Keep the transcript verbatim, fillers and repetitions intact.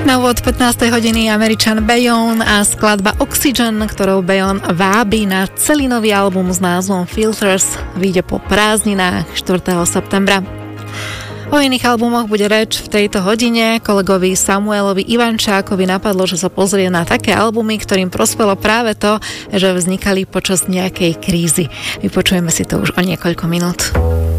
Na úvod pätnástej hodiny Američan Beyond a skladba Oxygen, ktorou Beyond vábi na celý nový album s názvom Filters, vyjde po prázdninách štvrtého septembra. O iných albumoch bude reč v tejto hodine. Kolegovi Samuelovi Ivančákovi napadlo, že sa pozrie na také albumy, ktorým prospelo práve to, že vznikali počas nejakej krízy. Vypočujeme si to už o niekoľko minút.